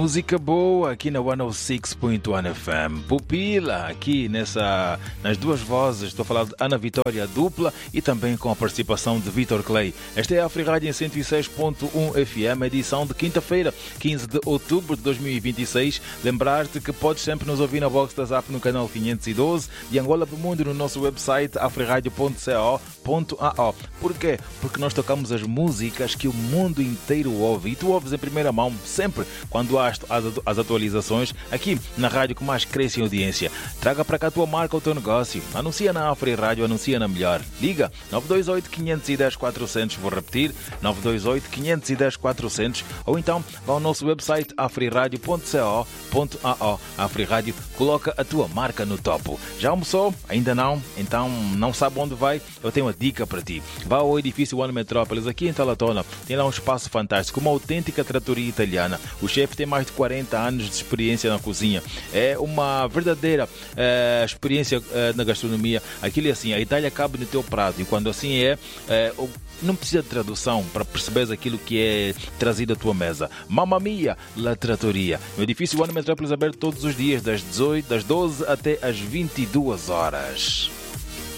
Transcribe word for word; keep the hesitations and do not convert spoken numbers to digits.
Música boa aqui na cento e seis ponto um F M. Pupila aqui nessa, nas duas vozes. Estou a falar de Ana Vitória dupla e também com a participação de Vitor Clay. Esta é a Afrirádio em cento e seis ponto um F M, edição de quinta-feira, quinze de outubro de dois mil e vinte e seis. Lembrar-te que podes sempre nos ouvir na box da Zap no canal quinhentos e doze, de Angola para o mundo no nosso website afriradio ponto co ponto a o. Porquê? Porque nós tocamos as músicas que o mundo inteiro ouve e tu ouves em primeira mão sempre quando há as atualizações aqui na rádio que mais cresce em audiência. Traga para cá a tua marca, o teu negócio. Anuncia na Afrirádio, anuncia na melhor. Liga nove dois oito, cinco um zero, quatrocentos, vou repetir, nove dois oito, cinco um zero, quatrocentos, ou então vá ao nosso website afriradio ponto co ponto a o. A Afrirádio coloca a tua marca no topo. Já almoçou? Ainda não? Então não sabe onde vai? Eu tenho uma dica para ti. Vá ao edifício One Metrópolis, aqui em Talatona. Tem lá um espaço fantástico, uma autêntica tratoria italiana. O chefe tem mais de quarenta anos de experiência na cozinha. É uma verdadeira é, experiência é, na gastronomia. Aquilo é assim, a Itália cabe no teu prato. E quando assim é, é o não precisa de tradução para perceberes aquilo que é trazido à tua mesa. Mamma mia, la trattoria. No edifício One Metrópolis, aberto todos os dias, das dezoito, das doze até às vinte e duas horas.